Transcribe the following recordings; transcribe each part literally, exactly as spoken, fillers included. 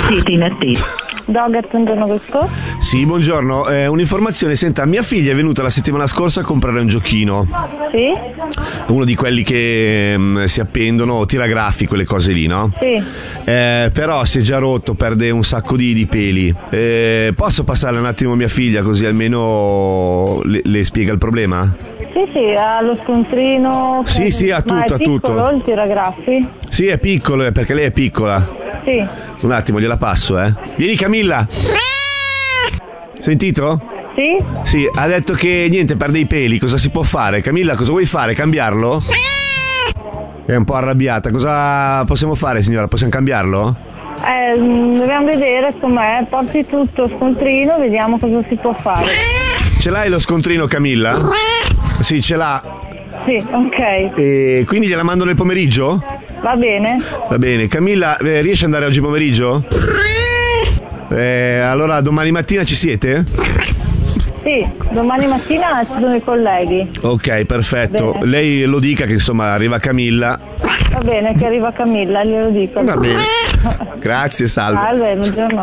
Siete in attesa. Dogat, buongiorno questo? Sì, buongiorno. Eh, un'informazione, senta, mia figlia è venuta la settimana scorsa a comprare un giochino. Sì? Uno di quelli che mh, si appendono, tiragrafi, quelle cose lì, no? Sì. Eh, però si è già rotto, perde un sacco di, di peli. Eh, posso passarle un attimo mia figlia così almeno le, le spiega il problema? Sì, sì, ha lo scontrino. Sì, sì, ha tutto, Ma è ha piccolo tutto. il tiragraffi? Sì, è piccolo, è perché lei è piccola. Sì. Un attimo, gliela passo, eh. Vieni Camilla. Sentito? Sì? Sì, ha detto che niente, perde i peli. Cosa si può fare? Camilla, cosa vuoi fare? Cambiarlo? È un po' arrabbiata. Cosa possiamo fare, signora? Possiamo cambiarlo? Eh, dobbiamo vedere com'è. Porti tutto scontrino, vediamo cosa si può fare. Ce l'hai lo scontrino, Camilla? Sì, ce l'ha. Sì, ok. E quindi gliela mando nel pomeriggio? Va bene. Va bene. Camilla, eh, riesci ad andare oggi pomeriggio? Eh, allora domani mattina ci siete? Sì, domani mattina ci sono i colleghi. Ok, perfetto. Bene. Lei lo dica che insomma arriva Camilla. Va bene, che arriva Camilla, glielo dico. Va bene. Grazie, salve. Salve, buongiorno.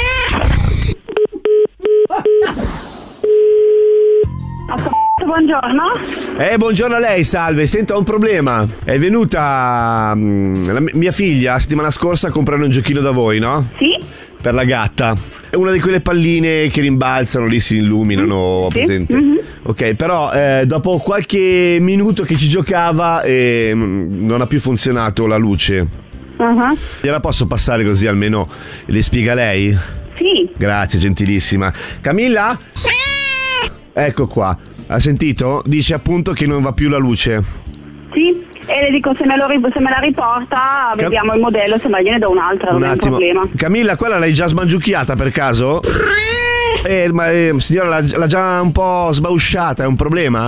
Buongiorno. Eh, buongiorno a lei, salve. Senta, ho un problema. È venuta mh, la mia figlia la settimana scorsa a comprare un giochino da voi, no? Sì. Per la gatta. È una di quelle palline che rimbalzano, lì si illuminano, sì. presente? Mm-hmm. Ok, però eh, dopo qualche minuto che ci giocava eh, non ha più funzionato la luce. Uh-huh. Gliela posso passare così almeno le spiega lei? Sì. Grazie, gentilissima. Camilla? Ecco qua. Ha sentito? Dice appunto che non va più la luce. Sì. E le dico se me, lo, se me la riporta, Cam- vediamo il modello, se no gliene do un'altra, Un non è un attimo. problema. Camilla, quella l'hai già smangiucchiata per caso? Eh, ma eh, signora, l'ha, l'ha già un po' sbausciata, è un problema?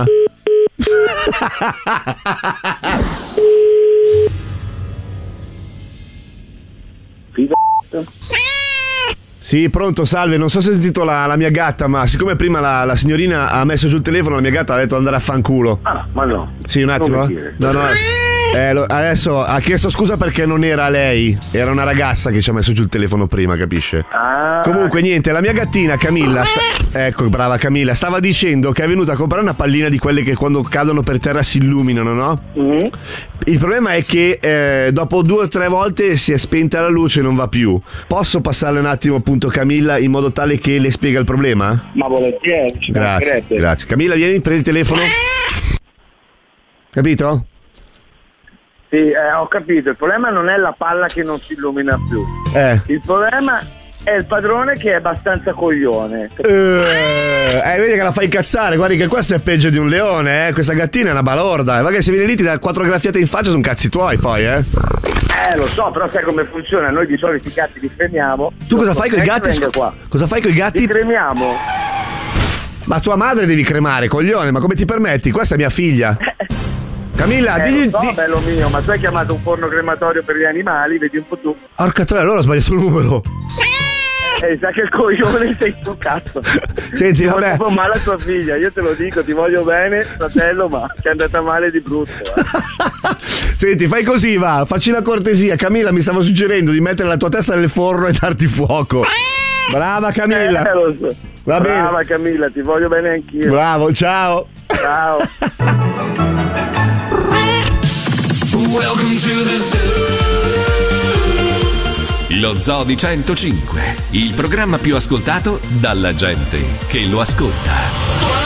Sì, pronto, salve, non so se hai sentito la, la mia gatta, ma siccome prima la, la signorina ha messo giù il telefono, la mia gatta ha detto di andare a fanculo. Ah, ma no. Sì, un attimo. Come dire? No, no. Eh, lo- adesso ha chiesto scusa perché non era lei, era una ragazza che ci ha messo giù il telefono prima, capisce? Ah. Comunque niente, la mia gattina Camilla sta- ecco, brava Camilla, stava dicendo che è venuta a comprare una pallina di quelle che quando cadono per terra si illuminano, no? Mm. Il problema è che eh, dopo due o tre volte si è spenta la luce e non va più. Posso passarle un attimo appunto Camilla in modo tale che le spiega il problema? Ma volentieri, ci Grazie, mancherebbe. grazie. Camilla, vieni, prendi il telefono. Capito? Sì, eh, ho capito. Il problema non è la palla che non si illumina più. Eh. Il problema è il padrone che è abbastanza coglione. Eh, eh, vedi che la fai incazzare. Guardi che questo è peggio di un leone, eh. Questa gattina è una balorda. Magari se viene lì ti dà quattro graffiate in faccia, sono cazzi tuoi poi, eh. Eh, lo so, però sai come funziona. Noi di solito i gatti li cremiamo. Tu cosa fai con i gatti? Venga qua. Cosa fai con i gatti? Li cremiamo. Ma tua madre devi cremare, coglione, ma come ti permetti? Questa è mia figlia. Camilla, Eh, digli. lo so, di- bello mio, ma tu hai chiamato un forno crematorio per gli animali, vedi un po' tu. Porca troia, allora ho sbagliato il numero. Eh, sa che il coglione sei tu, cazzo. Senti, Ti vabbè. voglio male a tua figlia, io te lo dico, ti voglio bene, fratello, ma ti è andata male di brutto. Eh. Senti, fai così, va, facci una cortesia. Camilla mi stava suggerendo di mettere la tua testa nel forno e darti fuoco. Brava Camilla. Eh, lo so. Va bene. Brava Camilla, ti voglio bene anch'io. Bravo, ciao. Ciao. Welcome to the zoo. Lo Zoo di centocinque, il programma più ascoltato dalla gente che lo ascolta.